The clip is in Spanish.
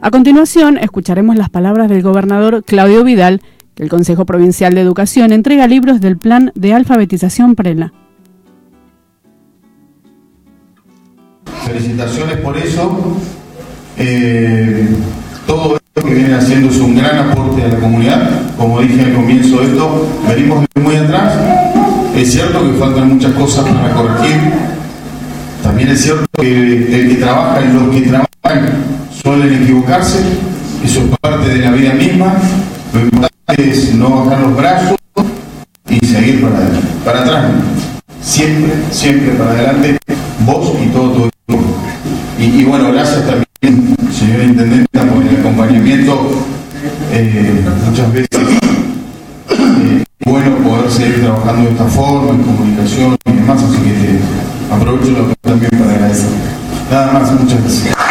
A continuación, escucharemos las palabras del gobernador Claudio Vidal, que el Consejo Provincial de Educación entrega libros del Plan de Alfabetización PRELA. Felicitaciones por eso. Todo esto que vienen haciendo es un gran aporte a la comunidad. Como dije al comienzo de esto, venimos de muy atrás. Es cierto que faltan muchas cosas para corregir. También es cierto que el que trabaja y los que trabajan suelen equivocarse. Eso es parte de la vida misma. Lo importante es no bajar los brazos y seguir para atrás. Siempre para adelante, vos y todo tu equipo. Y bueno, gracias también, señora Intendenta, por el acompañamiento. Muchas veces es bueno poder seguir trabajando de esta forma, en comunicación y demás, así que aprovecho la oportunidad también para agradecer. Nada más, muchas gracias.